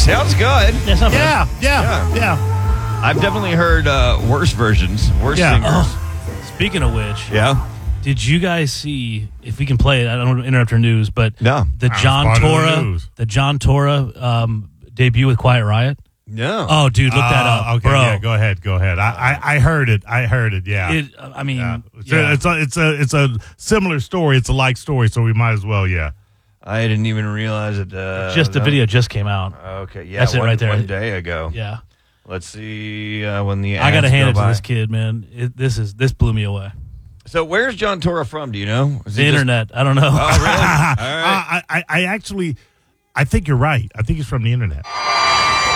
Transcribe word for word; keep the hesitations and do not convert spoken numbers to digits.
Sounds good. Yeah, sounds Yeah, yeah, Yeah. yeah. I've definitely heard uh, worse versions, worse Yeah. singers. Oh, speaking of which, Yeah. did you guys see, if we can play it, I don't want to interrupt your news, but No. the was John part of the Torra, news. the John Torra um, debut with Quiet Riot? No. Oh, dude, look that up, Uh, okay, bro. yeah, go ahead, go ahead. I, I, I heard it. I heard it. Yeah. It, I mean, yeah. It's, yeah. A, it's a it's a it's a similar story. It's a like story, so we might as well. Yeah. I didn't even realize it. Uh, just the that- video just came out. Okay, yeah. That's it one, right there. One day ago. Yeah, Let's see uh, when the I got to ads hand go it to by. this kid, man. It, this is this blew me away. So where's John Torra from? Do you know? Is The he just- internet. I don't know. Oh, really? All right. Uh, I, I I actually, I think you're right. I think he's from the internet.